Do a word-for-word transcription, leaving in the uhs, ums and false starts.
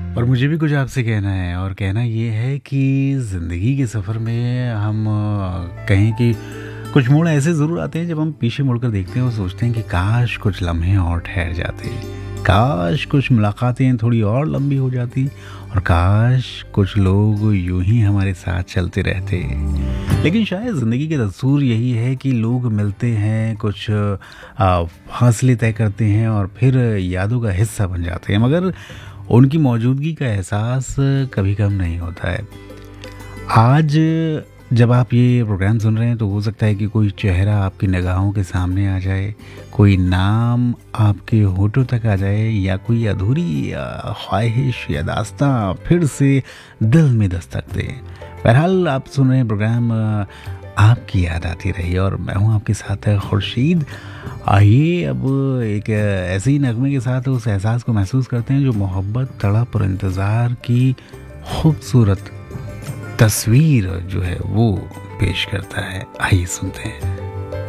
और मुझे भी कुछ आपसे कहना है और कहना ये है कि ज़िंदगी के सफ़र में हम अ, कहें कि कुछ मोड़ ऐसे ज़रूर आते हैं जब हम पीछे मुड़कर देखते हैं और सोचते हैं कि काश कुछ लम्हे और ठहर जाते, काश कुछ मुलाकातें थोड़ी और लंबी हो जाती और काश कुछ लोग यूं ही हमारे साथ चलते रहते। लेकिन शायद ज़िंदगी का दस्तूर यही है कि लोग मिलते हैं, कुछ अ, फासले तय करते हैं और फिर यादों का हिस्सा बन जाते हैं, मगर उनकी मौजूदगी का एहसास कभी कम नहीं होता है। आज जब आप ये प्रोग्राम सुन रहे हैं तो हो सकता है कि कोई चेहरा आपकी निगाहों के सामने आ जाए, कोई नाम आपके होठों तक आ जाए या कोई अधूरी अ, ख्वाहिश या दास्तां फिर से दिल में दस्तक दे। बहरहाल आप सुन रहे हैं प्रोग्राम अ, आपकी याद आती रही और मैं हूँ आपके साथ है खुर्शीद। आइए अब एक अ, ऐसे ही नगमे के साथ उस एहसास को महसूस करते हैं जो मोहब्बत, तड़प और इंतज़ार की खूबसूरत तस्वीर जो है वो पेश करता है। आइए सुनते हैं।